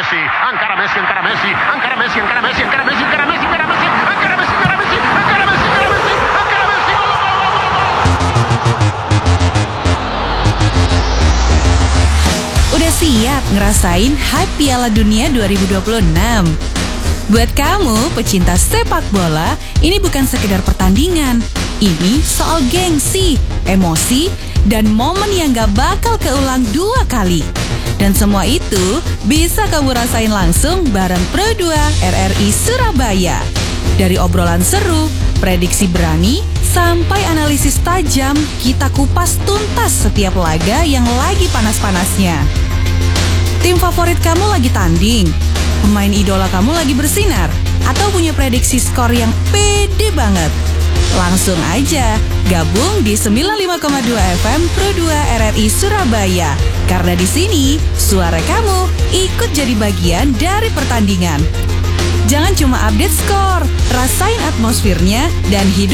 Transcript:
Messi, encara Messi, encara Messi, encara Messi, encara Messi, encara Messi, encara Messi, encara Messi, encara Messi, encara Messi, encara Messi, encara Messi, encara Messi, gol, gol, gol, gol, gol. Udah siap ngerasain hype Piala Dunia 2026? Buat kamu pecinta sepak bola, ini bukan sekedar pertandingan. Ini soal gengsi, emosi, dan momen yang gak bakal keulang 2 kali. Dan semua itu bisa kamu rasain langsung bareng Pro2 RRI Surabaya. Dari obrolan seru, prediksi berani, sampai analisis tajam, kita kupas tuntas setiap laga yang lagi panas-panasnya. Tim favorit kamu lagi tanding, pemain idola kamu lagi bersinar, atau punya prediksi skor yang pede banget? Langsung aja gabung di 95,2 FM Pro2 RRI Surabaya. Karena di sini suara kamu ikut jadi bagian dari pertandingan. Jangan cuma update skor, rasain atmosfernya dan hidup